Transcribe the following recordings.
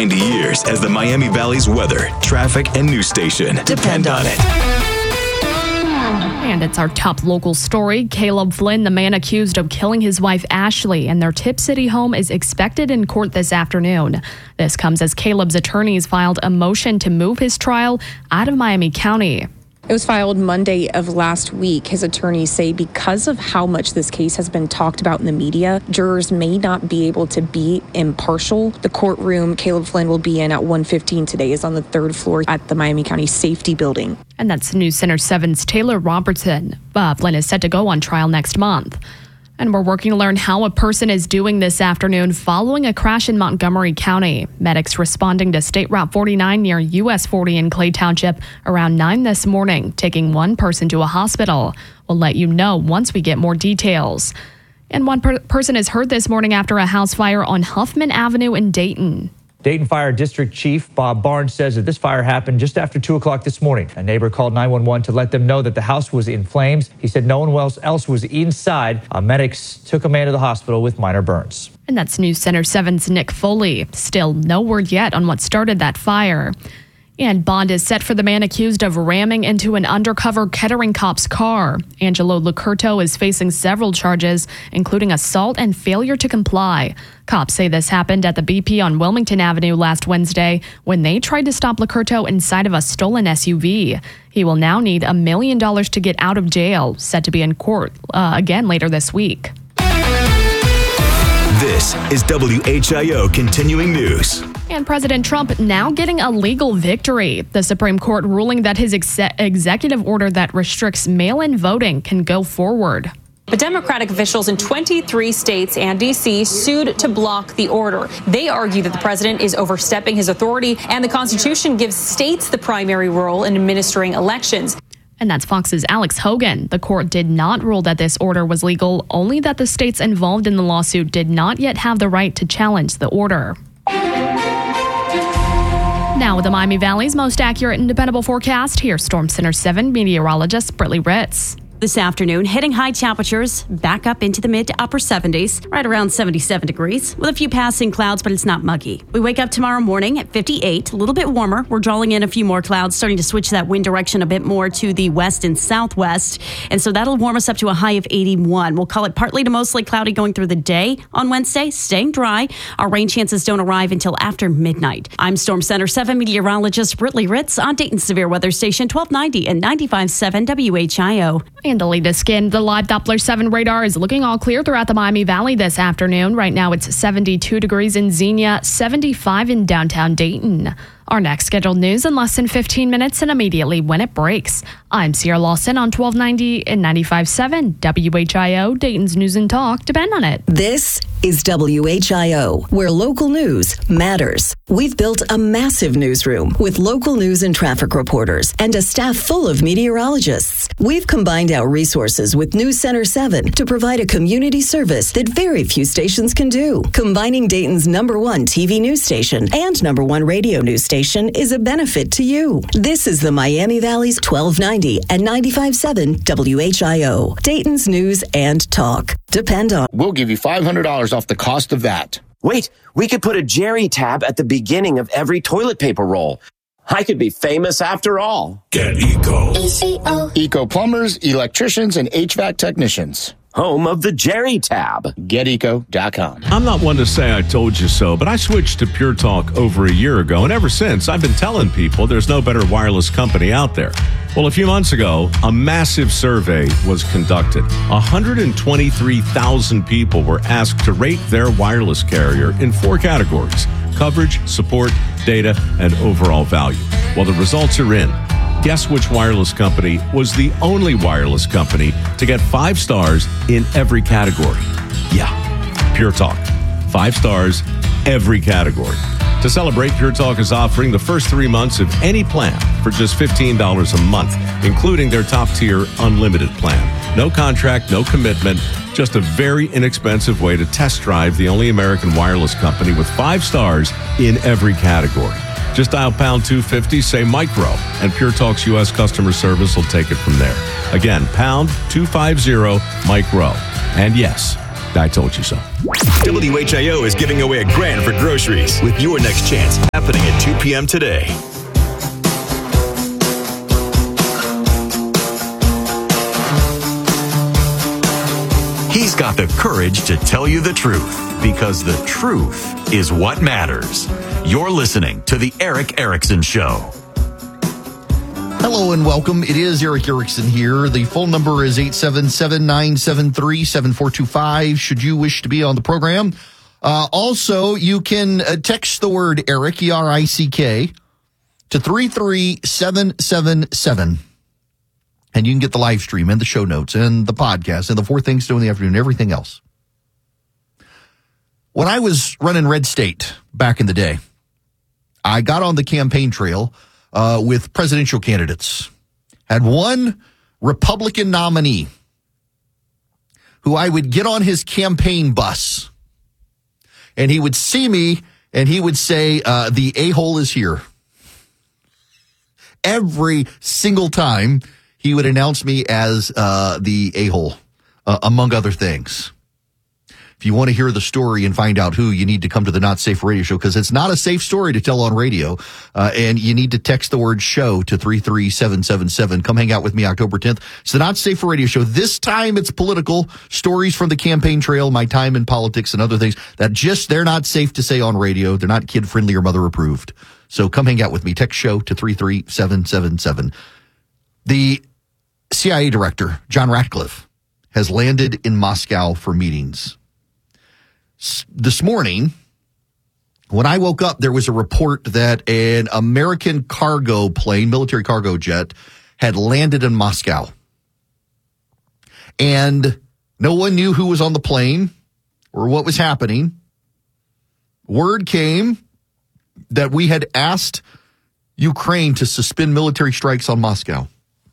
90 years as the Miami Valley's weather, traffic, and news station. Depend on it. And it's our top local story. Caleb Flynn, the man accused of killing his wife Ashley, and their Tip City home is expected in court this afternoon. This comes as Caleb's attorneys filed a motion to move his trial out of Miami County. It was filed Monday of last week. His attorneys say because of how much this case has been talked about in the media, jurors may not be able to be impartial. The courtroom Caleb Flynn will be in at 1:15 today is on the third floor at the Miami County Safety Building. And that's News Center 7's Taylor Robertson. Flynn is set to go on trial next month. And we're working to learn how a person is doing this afternoon following a crash in Montgomery County. Medics responding to State Route 49 near US 40 in Clay Township around 9 this morning, taking one person to a hospital. We'll let you know once we get more details. And one person is hurt this morning after a house fire on Huffman Avenue in Dayton. Dayton Fire District Chief Bob Barnes says that this fire happened just after 2 o'clock this morning. A neighbor called 911 to let them know that the house was in flames. He said no one else was inside. Medics took a man to the hospital with minor burns. And that's News Center 7's Nick Foley. Still no word yet on what started that fire. And bond is set for the man accused of ramming into an undercover Kettering cop's car. Angelo Lucurto is facing several charges, including assault and failure to comply. Cops say this happened at the BP on Wilmington Avenue last Wednesday when they tried to stop Lucurto inside of a stolen SUV. He will now need $1 million to get out of jail, set to be in court again later this week. This is WHIO Continuing News. And President Trump now getting a legal victory. The Supreme Court ruling that his executive order that restricts mail-in voting can go forward. But Democratic officials in 23 states and D.C. sued to block the order. They argue that the president is overstepping his authority and the Constitution gives states the primary role in administering elections. And that's Fox's Alex Hogan. The court did not rule that this order was legal, only that the states involved in the lawsuit did not yet have the right to challenge the order. Now with the Miami Valley's most accurate and dependable forecast, here's Storm Center 7 meteorologist Brittany Ritz. This afternoon, hitting high temperatures back up into the mid to upper 70s, right around 77 degrees, with a few passing clouds, but it's not muggy. We wake up tomorrow morning at 58, a little bit warmer. We're drawing in a few more clouds, starting to switch that wind direction a bit more to the west and southwest. And so that'll warm us up to a high of 81. We'll call it partly to mostly cloudy going through the day on Wednesday, staying dry. Our rain chances don't arrive until after midnight. I'm Storm Center 7 meteorologist Brittany Ritz on Dayton's Severe Weather Station 1290 and 95.7 WHIO. And the latest skin, the live Doppler 7 radar is looking all clear throughout the Miami Valley this afternoon. Right now it's 72 degrees in Xenia, 75 in downtown Dayton. Our next scheduled news in less than 15 minutes and immediately when it breaks. I'm Sierra Lawson on 1290 and 95.7 WHIO, Dayton's News and Talk. Depend on it. This is WHIO, where local news matters. We've built a massive newsroom with local news and traffic reporters and a staff full of meteorologists. We've combined our resources with News Center 7 to provide a community service that very few stations can do. Combining Dayton's #1 TV news station and #1 radio news station is a benefit to you. This is the Miami Valley's 1290 and 95.7 WHIO, Dayton's News and Talk. Depend on. We'll give you $500 off the cost of that. Wait, we could put a Jerry tab at the beginning of every toilet paper roll. I could be famous after all. Get Eco. Eco plumbers, electricians, and HVAC technicians. Home of the Jerry tab. GetEco.com. I'm not one to say I told you so, but I switched to Pure Talk over a year ago, and ever since, I've been telling people there's no better wireless company out there. Well, a few months ago, a massive survey was conducted. 123,000 people were asked to rate their wireless carrier in 4 categories: coverage, support, data, and overall value. Well, the results are in. Guess which wireless company was the only wireless company to get 5 stars in every category? Yeah, Pure Talk. 5 stars, every category. To celebrate, Pure Talk is offering the first 3 months of any plan for just $15 a month, including their top-tier unlimited plan. No contract, no commitment, just a very inexpensive way to test drive the only American wireless company with 5 stars in every category. Just dial pound 250, say micro, and Pure Talk's U.S. customer service will take it from there. Again, pound 250 micro. And yes, I told you so. WHIO is giving away $1,000 for groceries with your next chance happening at 2 p.m. today. He's got the courage to tell you the truth because the truth is what matters. You're listening to The Erick Erickson Show. Hello and welcome. It is Erick Erickson here. The phone number is 877-973-7425 should you wish to be on the program. Also, you can text the word Erick, E-R-I-C-K, to 33777. And you can get the live stream and the show notes and the podcast and the 4 things to do in the afternoon, everything else. When I was running Red State back in the day, I got on the campaign trail with presidential candidates. Had one Republican nominee who I would get on his campaign bus, and he would see me, and he would say, the a-hole is here. Every single time he would announce me as the a-hole, among other things. If you want to hear the story and find out who, you need to come to the Not Safe Radio Show, because it's not a safe story to tell on radio. And you need to text the word show to 33777. Come hang out with me October 10th. It's the Not Safe Radio Show. This time it's political stories from the campaign trail, my time in politics and other things that they're not safe to say on radio. They're not kid friendly or mother approved. So come hang out with me. Text show to 33777. The CIA director, John Ratcliffe, has landed in Moscow for meetings. This morning, when I woke up, there was a report that an American cargo plane, military cargo jet, had landed in Moscow. And no one knew who was on the plane or what was happening. Word came that we had asked Ukraine to suspend military strikes on Moscow.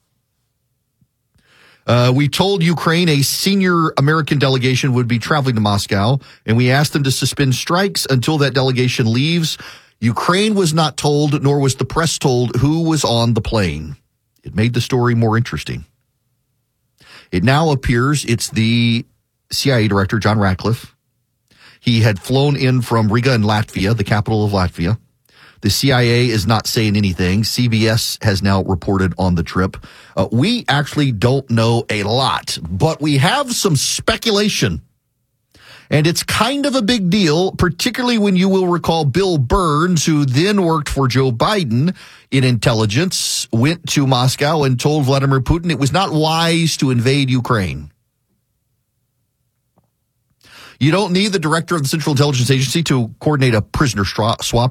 We told Ukraine a senior American delegation would be traveling to Moscow, and we asked them to suspend strikes until that delegation leaves. Ukraine was not told, nor was the press told, who was on the plane. It made the story more interesting. It now appears it's the CIA director, John Ratcliffe. He had flown in from Riga in Latvia, the capital of Latvia. The CIA is not saying anything. CBS has now reported on the trip. We actually don't know a lot, but we have some speculation. And it's kind of a big deal, particularly when you will recall Bill Burns, who then worked for Joe Biden in intelligence, went to Moscow and told Vladimir Putin it was not wise to invade Ukraine. You don't need the director of the Central Intelligence Agency to coordinate a prisoner swap.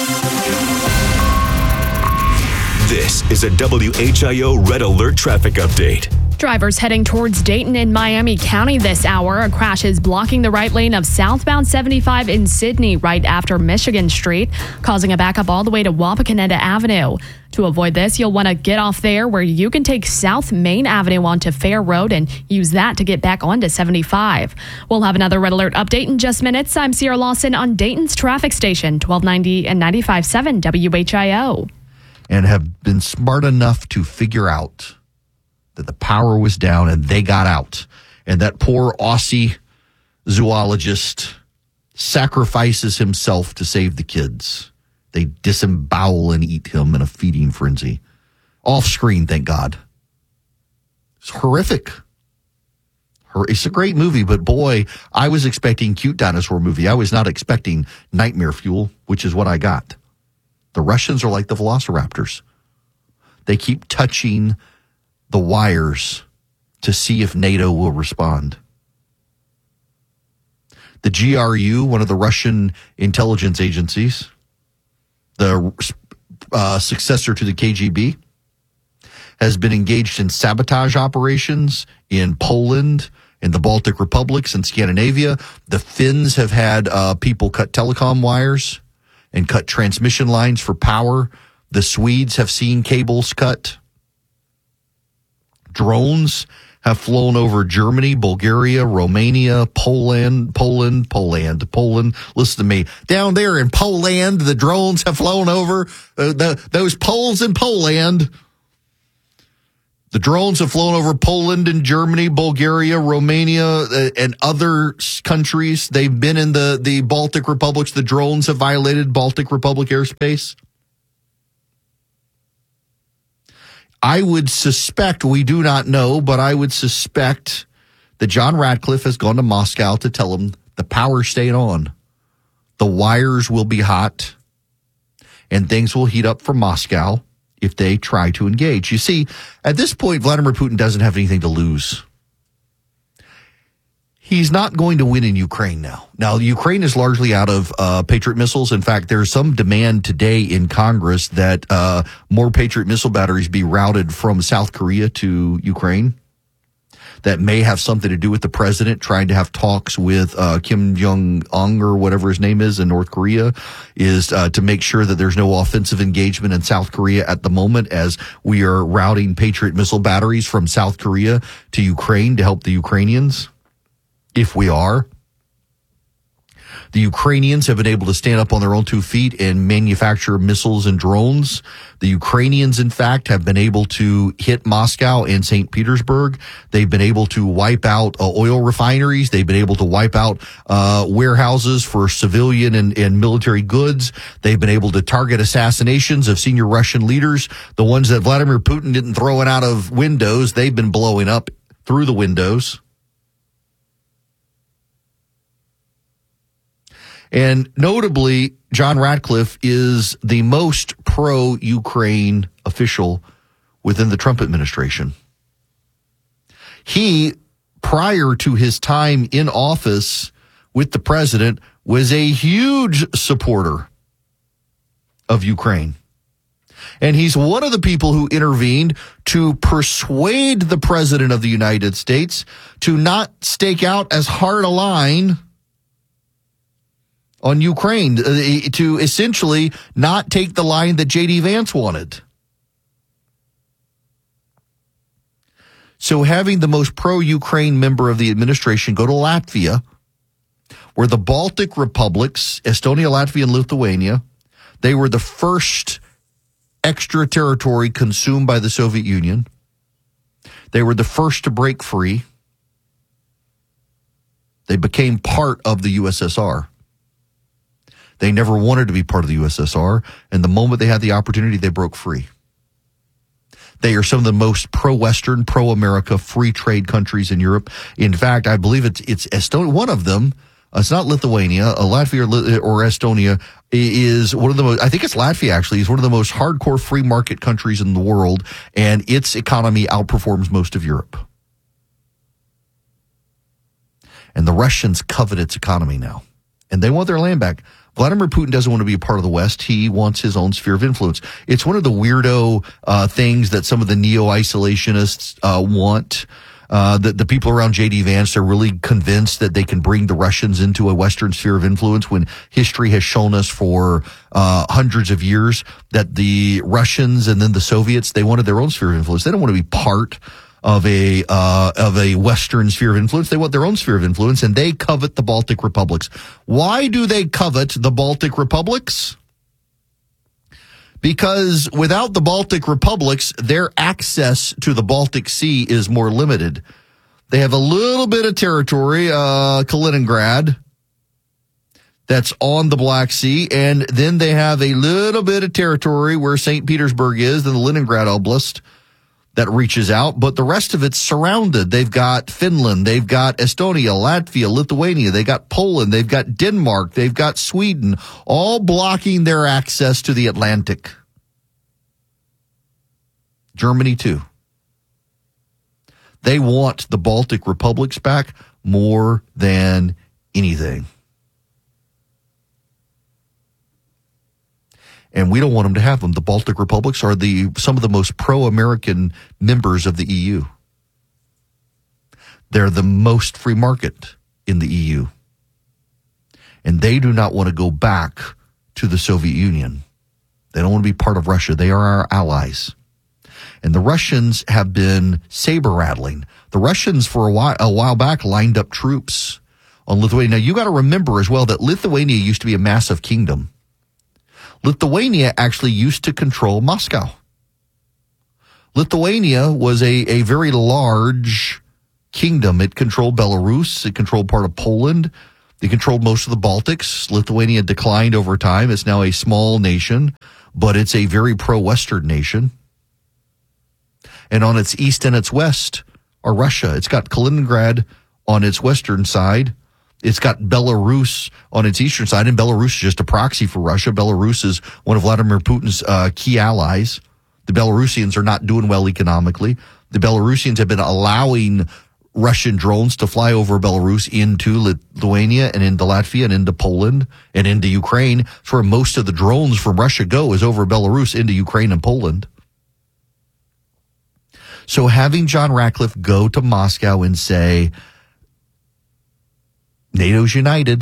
This is a WHIO Red Alert traffic update. Drivers heading towards Dayton in Miami County this hour. A crash is blocking the right lane of southbound 75 in Sydney right after Michigan Street, causing a backup all the way to Wapakoneta Avenue. To avoid this, you'll want to get off there where you can take South Main Avenue onto Fair Road and use that to get back onto 75. We'll have another Red Alert update in just minutes. I'm Sierra Lawson on Dayton's traffic station, 1290 and 95.7 WHIO. And have been smart enough to figure out that the power was down and they got out. And that poor Aussie zoologist sacrifices himself to save the kids. They disembowel and eat him in a feeding frenzy. Off screen, thank God. It's horrific. It's a great movie, but boy, I was expecting cute dinosaur movie. I was not expecting nightmare fuel, which is what I got. The Russians are like the velociraptors. They keep touching the wires to see if NATO will respond. The GRU, one of the Russian intelligence agencies, the successor to the KGB, has been engaged in sabotage operations in Poland, in the Baltic Republics, and Scandinavia. The Finns have had people cut telecom wires and cut transmission lines for power. The Swedes have seen cables cut. Drones have flown over Germany, Bulgaria, Romania, Poland. Listen to me. Down there in Poland, the drones have flown over those Poles in Poland. The drones have flown over Poland and Germany, Bulgaria, Romania, and other countries. They've been in the Baltic republics. The drones have violated Baltic Republic airspace. I would suspect, we do not know, but I would suspect that John Ratcliffe has gone to Moscow to tell him the power's staying on. The wires will be hot, and things will heat up for Moscow if they try to engage. You see, at this point, Vladimir Putin doesn't have anything to lose. He's not going to win in Ukraine now. Now, Ukraine is largely out of Patriot missiles. In fact, there's some demand today in Congress that more Patriot missile batteries be routed from South Korea to Ukraine. That may have something to do with the president trying to have talks with Kim Jong-un or whatever his name is in North Korea, is to make sure that there's no offensive engagement in South Korea at the moment, as we are routing Patriot missile batteries from South Korea to Ukraine to help the Ukrainians. If we are. The Ukrainians have been able to stand up on their own 2 feet and manufacture missiles and drones. The Ukrainians, in fact, have been able to hit Moscow and St. Petersburg. They've been able to wipe out oil refineries. They've been able to wipe out warehouses for civilian and military goods. They've been able to target assassinations of senior Russian leaders. The ones that Vladimir Putin didn't throw out of windows, they've been blowing up through the windows. And notably, John Ratcliffe is the most pro-Ukraine official within the Trump administration. He, prior to his time in office with the president, was a huge supporter of Ukraine. And he's one of the people who intervened to persuade the president of the United States to not stake out as hard a line on Ukraine, to essentially not take the line that J.D. Vance wanted. So having the most pro-Ukraine member of the administration go to Latvia, where the Baltic republics, Estonia, Latvia, and Lithuania, they were the first extra territory consumed by the Soviet Union. They were the first to break free. They became part of the USSR. They never wanted to be part of the USSR, and the moment they had the opportunity, they broke free. They are some of the most pro-Western, pro-America, free trade countries in Europe. In fact, I believe it's Estonia. One of them, it's not Lithuania, Latvia or Estonia, is one of the most, I think it's Latvia actually, is one of the most hardcore free market countries in the world, and its economy outperforms most of Europe. And the Russians covet its economy now, and they want their land back. Vladimir Putin doesn't want to be a part of the West. He wants his own sphere of influence. It's one of the weirdo things that some of the neo-isolationists want. The people around J.D. Vance are really convinced that they can bring the Russians into a Western sphere of influence, when history has shown us for hundreds of years that the Russians and then the Soviets, they wanted their own sphere of influence. They don't want to be part of a Western sphere of influence. They want their own sphere of influence, and they covet the Baltic republics. Why do they covet the Baltic republics? Because without the Baltic republics, their access to the Baltic Sea is more limited. They have a little bit of territory, Kaliningrad, that's on the Black Sea, and then they have a little bit of territory where St. Petersburg is, in the Leningrad Oblast, that reaches out, but the rest of it's surrounded. They've got Finland, they've got Estonia, Latvia, Lithuania, they got Poland, they've got Denmark, they've got Sweden, all blocking their access to the Atlantic. Germany too. They want the Baltic republics back more than anything. And we don't want them to have them. The Baltic republics are some of the most pro-American members of the EU. They're the most free market in the EU. And they do not want to go back to the Soviet Union. They don't want to be part of Russia. They are our allies. And the Russians have been saber-rattling. The Russians, for a while back, lined up troops on Lithuania. Now, you got to remember as well that Lithuania used to be a massive kingdom. Lithuania actually used to control Moscow. Lithuania was a very large kingdom. It controlled Belarus. It controlled part of Poland. It controlled most of the Baltics. Lithuania declined over time. It's now a small nation, but it's a very pro-Western nation. And on its east and its west are Russia. It's got Kaliningrad on its western side. It's got Belarus on its eastern side, and Belarus is just a proxy for Russia. Belarus is one of Vladimir Putin's key allies. The Belarusians are not doing well economically. The Belarusians have been allowing Russian drones to fly over Belarus into Lithuania and into Latvia and into Poland and into Ukraine. That's where most of the drones from Russia go, is over Belarus into Ukraine and Poland. So having John Ratcliffe go to Moscow and say, NATO's united,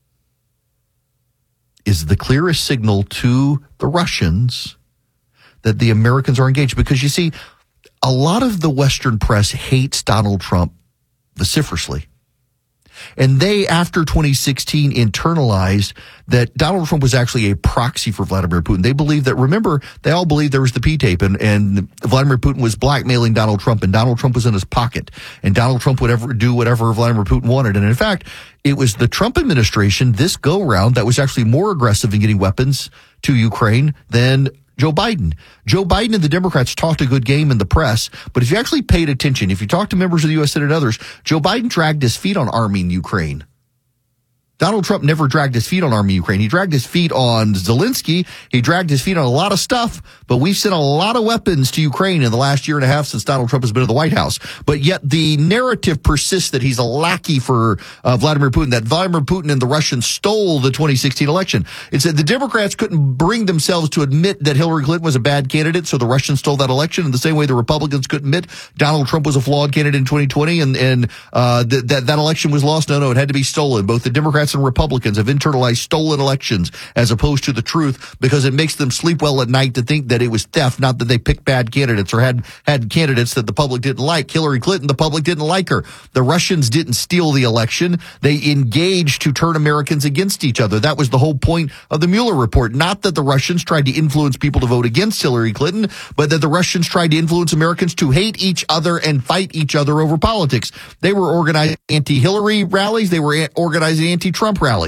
is the clearest signal to the Russians that the Americans are engaged. Because you see, a lot of the Western press hates Donald Trump vociferously. And they, after 2016, internalized that Donald Trump was actually a proxy for Vladimir Putin. They believe that, remember, they all believed there was the P-tape and Vladimir Putin was blackmailing Donald Trump, and Donald Trump was in his pocket, and Donald Trump would do whatever Vladimir Putin wanted. And in fact, it was the Trump administration this go-round that was actually more aggressive in getting weapons to Ukraine than Joe Biden. Joe Biden and the Democrats talked a good game in the press, but if you actually paid attention, if you talked to members of the U.S. Senate and others, Joe Biden dragged his feet on arming Ukraine. Donald Trump never dragged his feet on arming Ukraine. He dragged his feet on Zelensky. He dragged his feet on a lot of stuff, but we've sent a lot of weapons to Ukraine in the last year and a half since Donald Trump has been in the White House. But yet the narrative persists that he's a lackey for Vladimir Putin, that Vladimir Putin and the Russians stole the 2016 election. It's that the Democrats couldn't bring themselves to admit that Hillary Clinton was a bad candidate, so the Russians stole that election, in the same way the Republicans couldn't admit Donald Trump was a flawed candidate in 2020 and that election was lost. No, it had to be stolen. Both the Democrats and Republicans have internalized stolen elections as opposed to the truth, because it makes them sleep well at night to think that it was theft, not that they picked bad candidates or had candidates that the public didn't like. Hillary Clinton, the public didn't like her. The Russians didn't steal the election. They engaged to turn Americans against each other. That was the whole point of the Mueller report. Not that the Russians tried to influence people to vote against Hillary Clinton, but that the Russians tried to influence Americans to hate each other and fight each other over politics. They were organizing anti-Hillary rallies. They were organizing anti-Trump rallies.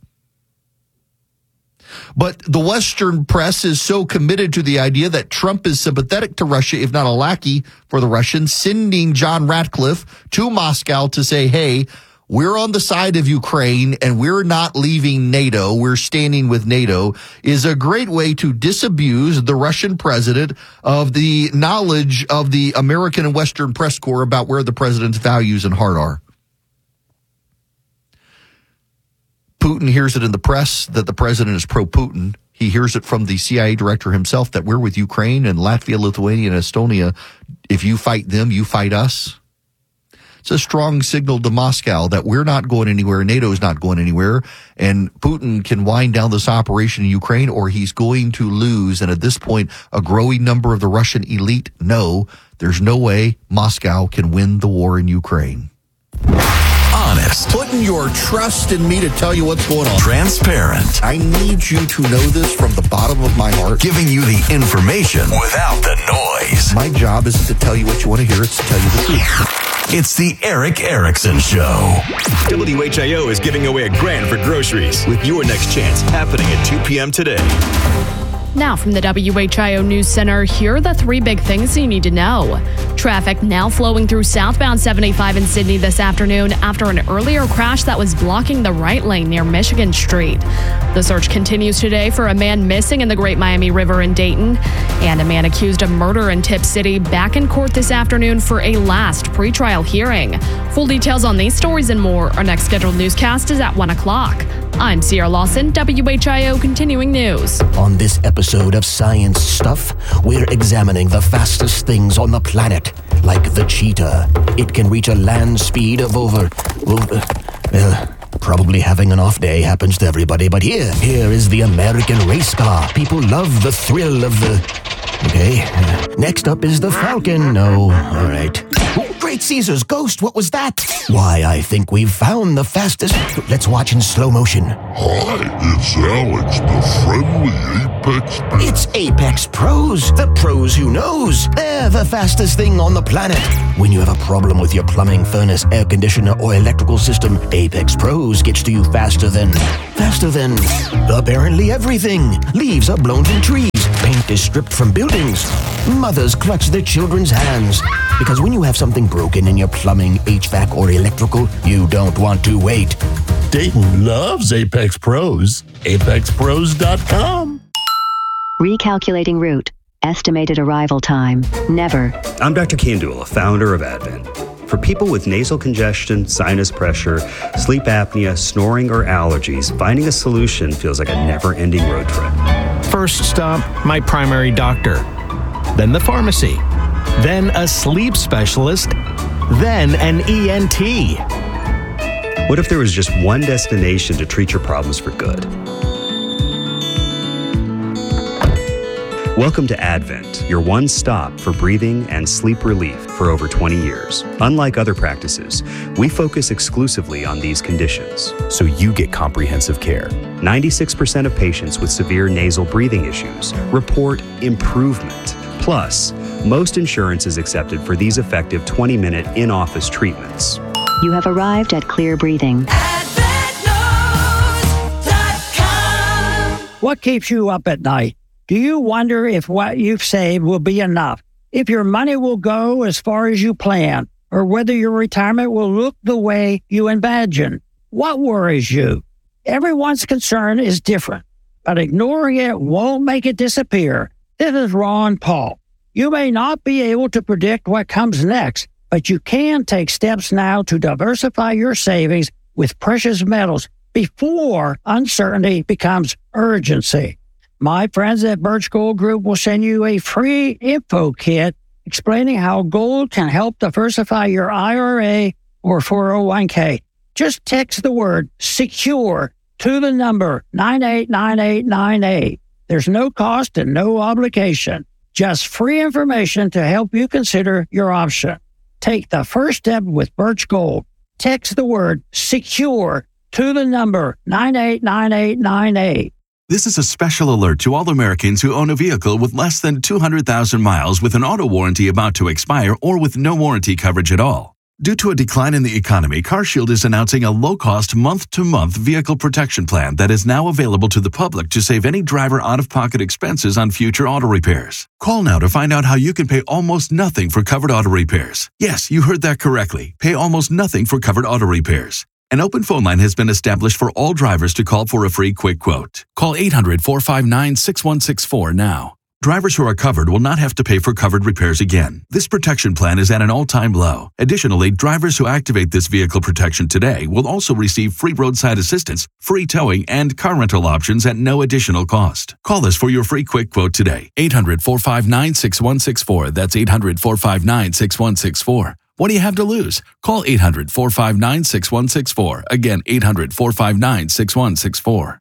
But the Western press is so committed to the idea that Trump is sympathetic to Russia, if not a lackey for the Russians, sending John Ratcliffe to Moscow to say, hey, we're on the side of Ukraine and we're not leaving NATO, we're standing with NATO, is a great way to disabuse the Russian president of the knowledge of the American and Western press corps about where the president's values and heart are. Putin hears it in the press that the president is pro-Putin. He hears it from the CIA director himself that we're with Ukraine and Latvia, Lithuania, and Estonia. If you fight them, you fight us. It's a strong signal to Moscow that we're not going anywhere, NATO's not going anywhere, and Putin can wind down this operation in Ukraine, or he's going to lose. And at this point, a growing number of the Russian elite know there's no way Moscow can win the war in Ukraine. Honest. Putting your trust in me to tell you what's going on. Transparent. I need you to know this from the bottom of my heart. Giving you the information without the noise. My job isn't to tell you what you want to hear, it's to tell you the truth. It's the Eric Erickson Show. WHIO is giving away $1,000 for groceries with your next chance happening at 2 p.m. today. Now from the WHIO News Center, here are the three big things you need to know. Traffic now flowing through southbound 75 in Sydney this afternoon after an earlier crash that was blocking the right lane near Michigan Street. The search continues today for a man missing in the Great Miami River in Dayton, and a man accused of murder in Tipp City back in court this afternoon for a last pretrial hearing. Full details on these stories and more. Our next scheduled newscast is at 1 o'clock. I'm Sierra Lawson, WHIO Continuing News. On this episode of Science Stuff, we're examining the fastest things on the planet, like the cheetah. It can reach a land speed of probably having an off day happens to everybody, but here is the American race car. People love the thrill of the... Okay, next up is the Falcon. No, all right. Great Caesar's ghost, what was that? Why, I think we've found the fastest. Let's watch in slow motion. Hi, it's Alex, the friendly Apex Pro. It's Apex Pros, the pros who knows. They're the fastest thing on the planet. When you have a problem with your plumbing, furnace, air conditioner, or electrical system, Apex Pros gets to you faster than apparently everything. Leaves are blown from trees. Paint is stripped from buildings. Mothers clutch their children's hands. Because when you have something broken in your plumbing, HVAC, or electrical, you don't want to wait. Dayton loves Apex Pros. ApexPros.com. Recalculating route. Estimated arrival time. Never. I'm Dr. Kandula, founder of Advent. For people with nasal congestion, sinus pressure, sleep apnea, snoring, or allergies, finding a solution feels like a never-ending road trip. First stop, my primary doctor. Then the pharmacy. Then a sleep specialist. Then an ENT. What if there was just one destination to treat your problems for good? Welcome to Advent, your one stop for breathing and sleep relief for over 20 years. Unlike other practices, we focus exclusively on these conditions, so you get comprehensive care. 96% of patients with severe nasal breathing issues report improvement. Plus, most insurance is accepted for these effective 20-minute in-office treatments. You have arrived at Clear Breathing. What keeps you up at night? Do you wonder if what you've saved will be enough? If your money will go as far as you plan? Or whether your retirement will look the way you imagine? What worries you? Everyone's concern is different, but ignoring it won't make it disappear. This is Ron Paul. You may not be able to predict what comes next, but you can take steps now to diversify your savings with precious metals before uncertainty becomes urgency. My friends at Birch Gold Group will send you a free info kit explaining how gold can help diversify your IRA or 401k. Just text the word SECURE to the number 989898. There's no cost and no obligation. Just free information to help you consider your option. Take the first step with Birch Gold. Text the word SECURE to the number 989898. This is a special alert to all Americans who own a vehicle with less than 200,000 miles with an auto warranty about to expire or with no warranty coverage at all. Due to a decline in the economy, CarShield is announcing a low-cost month-to-month vehicle protection plan that is now available to the public to save any driver out-of-pocket expenses on future auto repairs. Call now to find out how you can pay almost nothing for covered auto repairs. Yes, you heard that correctly. Pay almost nothing for covered auto repairs. An open phone line has been established for all drivers to call for a free quick quote. Call 800-459-6164 now. Drivers who are covered will not have to pay for covered repairs again. This protection plan is at an all-time low. Additionally, drivers who activate this vehicle protection today will also receive free roadside assistance, free towing, and car rental options at no additional cost. Call us for your free quick quote today. 800-459-6164. That's 800-459-6164. What do you have to lose? Call 800-459-6164. Again, 800-459-6164.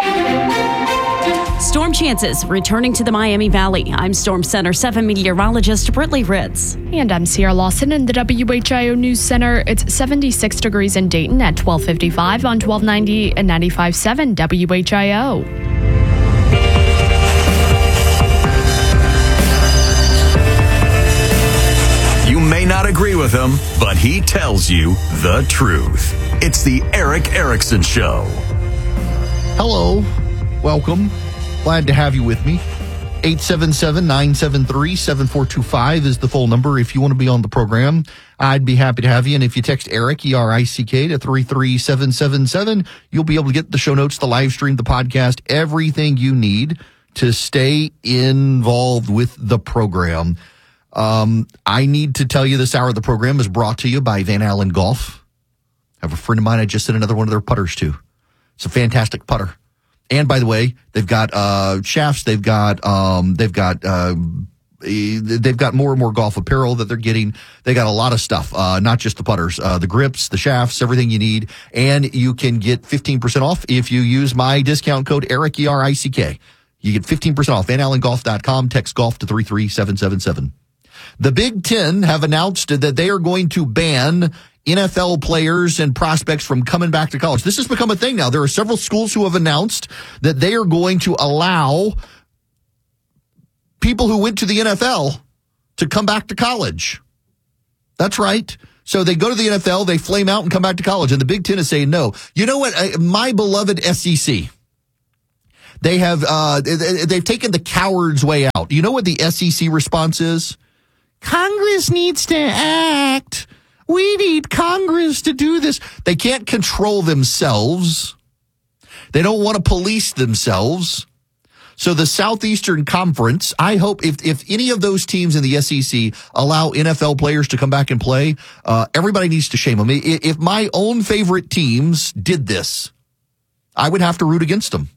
Storm chances returning to the Miami Valley. I'm Storm Center 7 meteorologist Britley Ritz. And I'm Sierra Lawson in the WHIO News Center. It's 76 degrees in Dayton at 1255 on 1290 and 95.7 WHIO. You may not agree with him, but he tells you the truth. It's the Eric Erickson Show. Hello. Welcome. Glad to have you with me. 877-973-7425 is the phone number. If you want to be on the program, I'd be happy to have you. And if you text Eric, E-R-I-C-K, to 33777, you'll be able to get the show notes, the live stream, the podcast, everything you need to stay involved with the program. I need to tell you this hour of the program is brought to you by Van Allen Golf. I have a friend of mine. I just sent another one of their putters to. It's a fantastic putter. And by the way, they've got shafts. They've got more and more golf apparel that they're getting. They got a lot of stuff, not just the putters, the grips, the shafts, everything you need. And you can get 15% off if you use my discount code Eric, E-R-I-C-K. You get 15% off. VanAllenGolf.com. Text golf to 33777. The Big Ten have announced that they are going to ban NFL players and prospects from coming back to college. This has become a thing now. There are several schools who have announced that they are going to allow people who went to the NFL to come back to college. That's right. So they go to the NFL, they flame out and come back to college. And the Big Ten is saying no. You know what? My beloved SEC, they have they've taken the coward's way out. You know what the SEC response is? Congress needs to act. We need Congress to do this. They can't control themselves. They don't want to police themselves. So the Southeastern Conference, I hope if any of those teams in the SEC allow NFL players to come back and play, everybody needs to shame them. If my own favorite teams did this, I would have to root against them.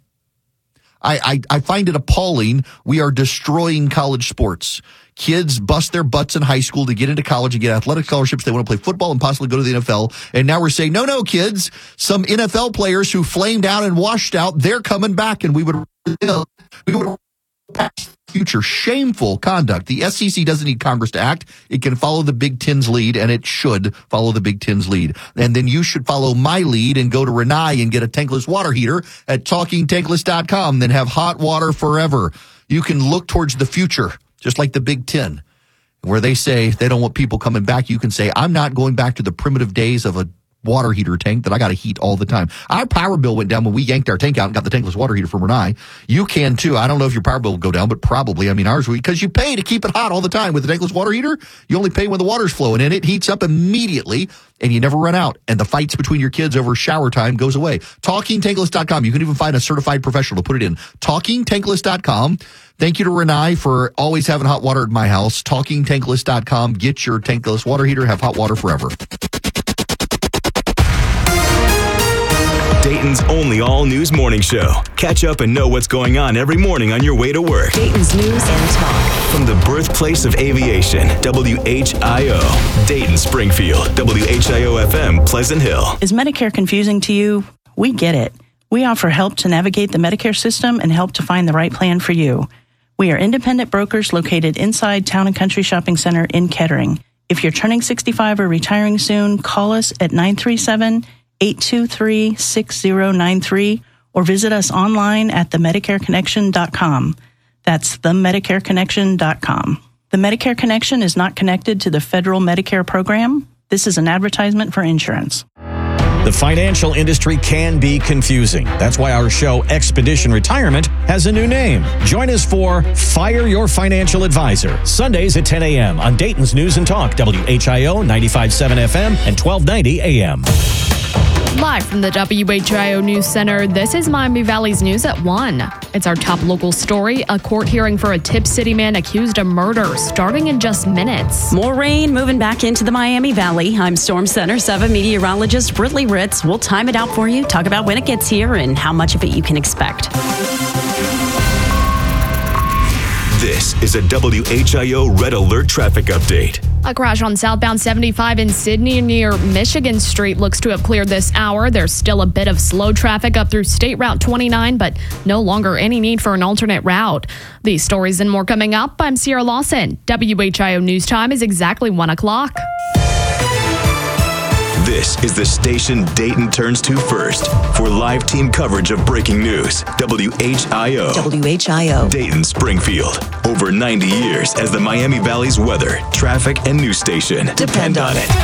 I find it appalling. We are destroying college sports. Kids bust their butts in high school to get into college and get athletic scholarships. They want to play football and possibly go to the NFL. And now we're saying, no, kids, some NFL players who flamed out and washed out, they're coming back, and we would pass future shameful conduct. The SEC doesn't need Congress to act. It can follow the Big Ten's lead, and it should follow the Big Ten's lead. And then you should follow my lead and go to Renai and get a tankless water heater at TalkingTankless.com. Then have hot water forever. You can look towards the future, just like the Big Ten, where they say they don't want people coming back. You can say, I'm not going back to the primitive days of a water heater tank that I got to heat all the time. Our power bill went down when we yanked our tank out and got the tankless water heater from Renai. You can too. I don't know if your power bill will go down, but probably. I mean, ours will, because you pay to keep it hot all the time. With the tankless water heater, you only pay when the water's flowing, and it heats up immediately, and you never run out. And the fights between your kids over shower time goes away. TalkingTankless.com. You can even find a certified professional to put it in. TalkingTankless.com. Thank you to Renai for always having hot water at my house. TalkingTankless.com. Get your tankless water heater. Have hot water forever. Dayton's only all-news morning show. Catch up and know what's going on every morning on your way to work. Dayton's News and Talk. From the birthplace of aviation, WHIO, Dayton, Springfield, WHIO-FM, Pleasant Hill. Is Medicare confusing to you? We get it. We offer help to navigate the Medicare system and help to find the right plan for you. We are independent brokers located inside Town and Country Shopping Center in Kettering. If you're turning 65 or retiring soon, call us at 937-823-6093 or visit us online at themedicareconnection.com. That's themedicareconnection.com. The Medicare Connection is not connected to the federal Medicare program. This is an advertisement for insurance. The financial industry can be confusing. That's why our show, Expedition Retirement, has a new name. Join us for Fire Your Financial Advisor, Sundays at 10 a.m. on Dayton's News and Talk, WHIO 95.7 FM and 1290 AM. Live from the WHIO News Center, this is Miami Valley's News at 1. It's our top local story, a court hearing for a Tip City man accused of murder, starting in just minutes. More rain moving back into the Miami Valley. I'm Storm Center 7 meteorologist Britley Ritz. We'll time it out for you, talk about when it gets here and how much of it you can expect. This is a WHIO Red Alert traffic update. A crash on southbound 75 in Sydney near Michigan Street looks to have cleared this hour. There's still a bit of slow traffic up through State Route 29, but no longer any need for an alternate route. These stories and more coming up. I'm Sierra Lawson. WHIO News Time is exactly 1 o'clock. This is the station Dayton turns to first for live team coverage of breaking news. WHIO. WHIO. Dayton, Springfield. Over 90 years as the Miami Valley's weather, traffic, and news station. Depend on it.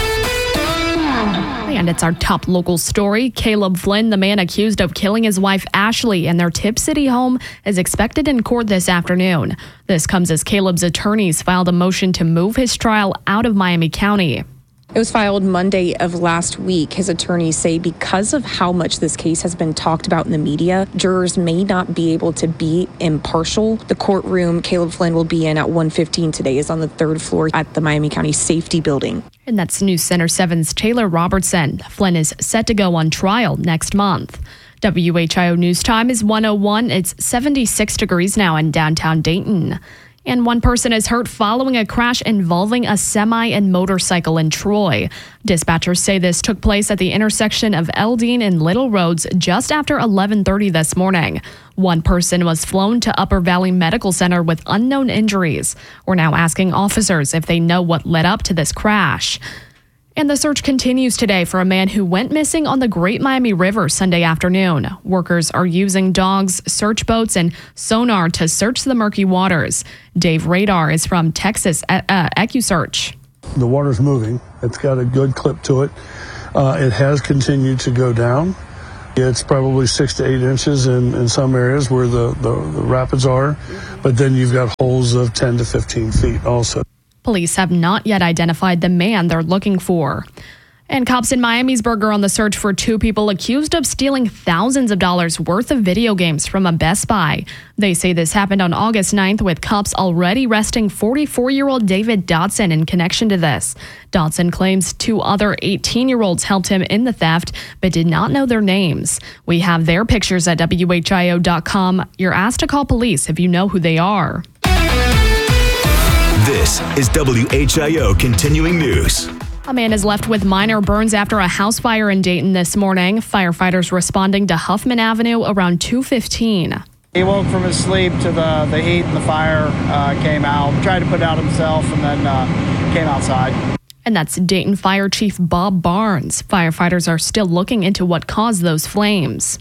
And it's our top local story. Caleb Flynn, the man accused of killing his wife Ashley in their Tip City home, is expected in court this afternoon. This comes as Caleb's attorneys filed a motion to move his trial out of Miami County. It was filed Monday of last week. His attorneys say because of how much this case has been talked about in the media, jurors may not be able to be impartial. The courtroom Caleb Flynn will be in at 1:15 today is on the 3rd floor at the Miami County Safety Building. And that's News Center 7's Taylor Robertson. Flynn is set to go on trial next month. WHIO News Time is 1:01. It's 76 degrees now in downtown Dayton. And one person is hurt following a crash involving a semi and motorcycle in Troy. Dispatchers say this took place at the intersection of Eldine and Little Roads just after 11:30 this morning. One person was flown to Upper Valley Medical Center with unknown injuries. We're now asking officers if they know what led up to this crash. And the search continues today for a man who went missing on the Great Miami River Sunday afternoon. Workers are using dogs, search boats, and sonar to search the murky waters. Dave Radar is from Texas EcuSearch. The water's moving. It's got a good clip to it. It has continued to go down. It's probably 6 to 8 inches in some areas where the rapids are, but then you've got holes of 10 to 15 feet also. Police have not yet identified the man they're looking for. And cops in Miamisburg are on the search for 2 people accused of stealing thousands of dollars worth of video games from a Best Buy. They say this happened on August 9th, with cops already arresting 44-year-old David Dotson in connection to this. Dotson claims 2 other 18-year-olds helped him in the theft, but did not know their names. We have their pictures at WHIO.com. You're asked to call police if you know who they are. This is WHIO Continuing News. A man is left with minor burns after a house fire in Dayton this morning. Firefighters responding to Huffman Avenue around 2:15. He woke from his sleep to the heat and the fire came out. Tried to put it out himself and then came outside. And that's Dayton Fire Chief Bob Barnes. Firefighters are still looking into what caused those flames.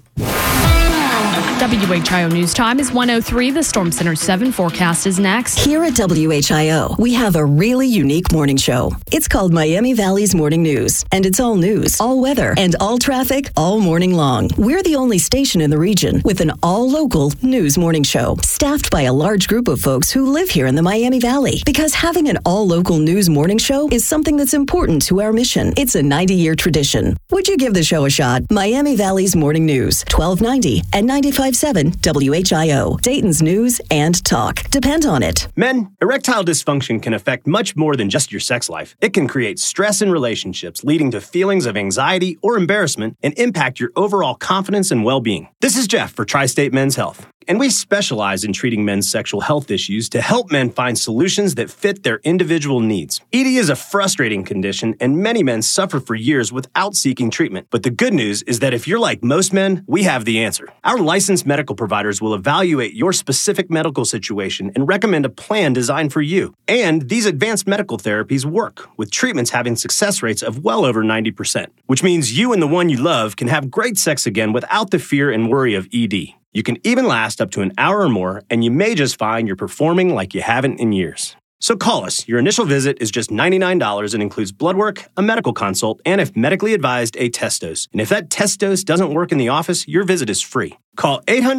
WHIO News Time is 1:03. The Storm Center 7 forecast is next. Here at WHIO, we have a really unique morning show. It's called Miami Valley's Morning News, and it's all news, all weather, and all traffic all morning long. We're the only station in the region with an all-local news morning show, staffed by a large group of folks who live here in the Miami Valley. Because having an all-local news morning show is something that's important to our mission. It's a 90-year tradition. Would you give the show a shot? Miami Valley's Morning News, 1290 and 95.7 WHIO, Dayton's news and talk. Depend on it. Men, erectile dysfunction can affect much more than just your sex life. It can create stress in relationships, leading to feelings of anxiety or embarrassment, and impact your overall confidence and well-being. This is Jeff for Tri-State Men's Health, and we specialize in treating men's sexual health issues to help men find solutions that fit their individual needs. ED is a frustrating condition, and many men suffer for years without seeking treatment. But the good news is that if you're like most men, we have the answer. Our licensed medical providers will evaluate your specific medical situation and recommend a plan designed for you. And these advanced medical therapies work, with treatments having success rates of well over 90%, which means you and the one you love can have great sex again without the fear and worry of ED. You can even last up to an hour or more, and you may just find you're performing like you haven't in years. So call us. Your initial visit is just $99 and includes blood work, a medical consult, and if medically advised, a test dose. And if that test dose doesn't work in the office, your visit is free. Call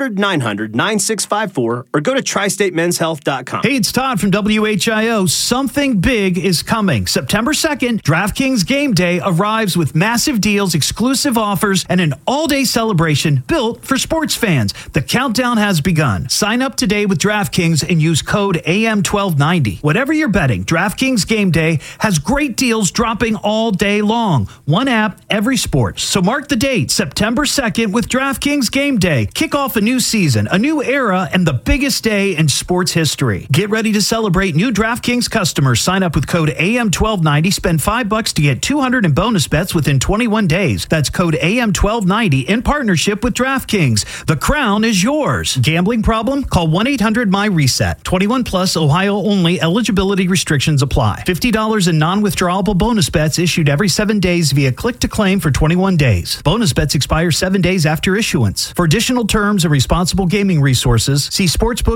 800-900-9654 or go to tristatemenshealth.com. Hey, it's Todd from WHIO. Something big is coming. September 2nd, DraftKings Game Day arrives with massive deals, exclusive offers, and an all-day celebration built for sports fans. The countdown has begun. Sign up today with DraftKings and use code AM1290. Whatever you're betting, DraftKings Game Day has great deals dropping all day long. One app, every sport. So mark the date, September 2nd with DraftKings Game Day. Kick off a new season, a new era, and the biggest day in sports history. Get ready to celebrate new DraftKings customers. Sign up with code AM1290. Spend $5 to get $200 in bonus bets within 21 days. That's code AM1290 in partnership with DraftKings. The crown is yours. Gambling problem? Call 1-800-MY-RESET. 21 plus, Ohio only. Eligibility restrictions apply. $50 in non-withdrawable bonus bets issued every 7 days via click to claim for 21 days. Bonus bets expire 7 days after issuance. For additional terms and responsible gaming resources, see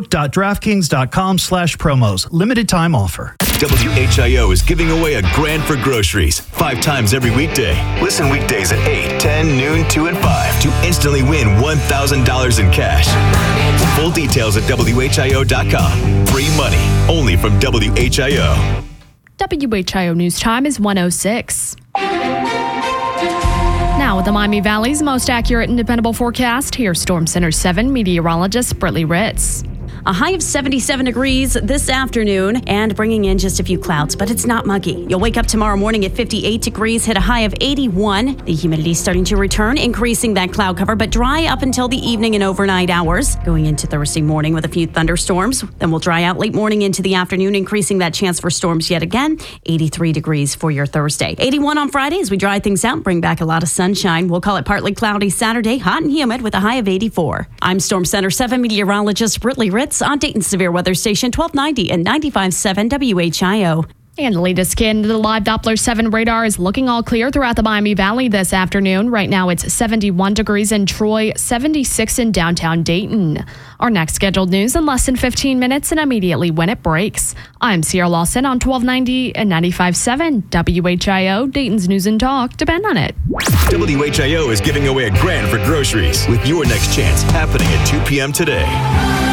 sportsbook.draftkings.com/promos. Limited time offer. WHIO is giving away a grand for groceries 5 times every weekday. Listen weekdays at 8, 10, noon, 2, and 5 to instantly win $1,000 in cash. Full details at WHIO.com. Free money only from WHIO. WHIO News Time is 1:06. Now, with the Miami Valley's most accurate and dependable forecast, here's Storm Center 7 meteorologist Brittany Ritz. A high of 77 degrees this afternoon and bringing in just a few clouds, but it's not muggy. You'll wake up tomorrow morning at 58 degrees, hit a high of 81. The humidity starting to return, increasing that cloud cover, but dry up until the evening and overnight hours. Going into Thursday morning with a few thunderstorms. Then we'll dry out late morning into the afternoon, increasing that chance for storms yet again. 83 degrees for your Thursday. 81 on Friday as we dry things out and bring back a lot of sunshine. We'll call it partly cloudy Saturday, hot and humid with a high of 84. I'm Storm Center 7 meteorologist Brittany Ritz on Dayton's Severe Weather Station 1290 and 95.7 WHIO. And the latest scan into the live Doppler 7 radar is looking all clear throughout the Miami Valley this afternoon. Right now it's 71 degrees in Troy, 76 in downtown Dayton. Our next scheduled news in less than 15 minutes and immediately when it breaks. I'm Sierra Lawson on 1290 and 95.7 WHIO, Dayton's News and Talk. Depend on it. WHIO is giving away $1,000 for groceries with your next chance happening at 2 p.m. today.